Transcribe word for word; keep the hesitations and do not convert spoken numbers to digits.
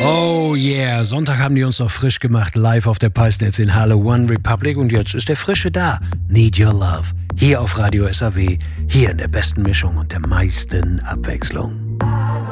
Oh yeah, Sonntag haben die uns noch frisch gemacht, live auf der Peisnetz in Halle One Republic und jetzt ist der Frische da. Need Your Love, hier auf Radio S A W, hier in der besten Mischung und der meisten Abwechslung.